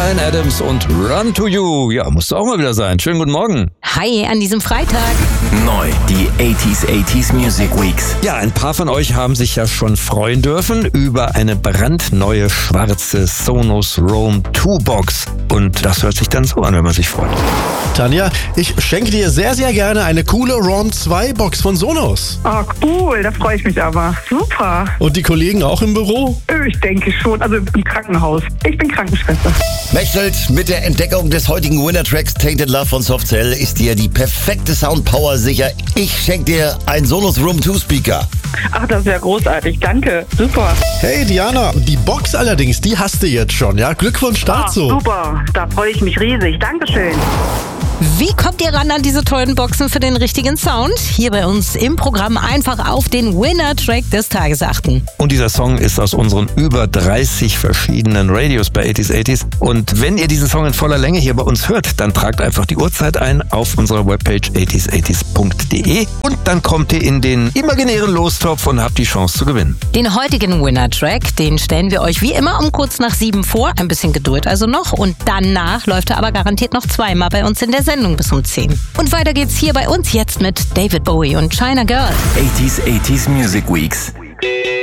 Bryan Adams und Run to You. Ja, musst du auch mal wieder sein. Schönen guten Morgen. Hi, an diesem Freitag. Neu, die 80s Music Weeks. Ja, ein paar von euch haben sich ja schon freuen dürfen über eine brandneue schwarze Sonos Roam 2 Box. Und das hört sich dann so an, wenn man sich freut. Tanja, ich schenke dir sehr, sehr gerne eine coole Roam 2 Box von Sonos. Oh, cool, da freue ich mich aber. Super. Und die Kollegen auch im Büro? Ich denke schon, also im Krankenhaus. Ich bin Krankenschwester. Mechtelt, mit der Entdeckung des heutigen Winner-Tracks Tainted Love von Softcell ist dir die perfekte Soundpower sicher. Ich schenke dir ein Sonos Roam 2 Speaker. Ach, das ist ja großartig. Danke. Super. Hey Diana, die Box allerdings, die hast du jetzt schon, ja? Glückwunsch dazu. Super. Da freue ich mich riesig. Dankeschön. Wie kommt ihr ran an diese tollen Boxen für den richtigen Sound? Hier bei uns im Programm einfach auf den Winner-Track des Tages achten. Und dieser Song ist aus unseren über 30 verschiedenen Radios bei 80s. Und wenn ihr diesen Song in voller Länge hier bei uns hört, dann tragt einfach die Uhrzeit ein auf unserer Webpage 80s80s.de und dann kommt ihr in den imaginären Lostopf und habt die Chance zu gewinnen. Den heutigen Winner-Track, den stellen wir euch wie immer um kurz nach 7 vor. Ein bisschen Geduld also noch. Und danach läuft er aber garantiert noch zweimal bei uns in der Sendung bis um 10. Und weiter geht's hier bei uns jetzt mit David Bowie und China Girl. 80s Music Weeks.